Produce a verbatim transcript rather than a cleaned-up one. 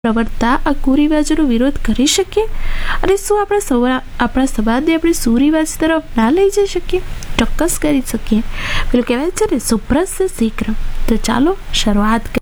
પ્રવર્તતા આ કુરિવાજોનો વિરોધ કરી શકીએ? અને શું આપણા સવા આપણા સમાજને આપણે સુરિવાજ તરફ ના લઈ જઈ શકીએ? ચોક્કસ કરી શકીએ. પેલું કહેવાય છે ને, સુપ્રસ્થ શીઘ્ર. તો ચાલો શરૂઆત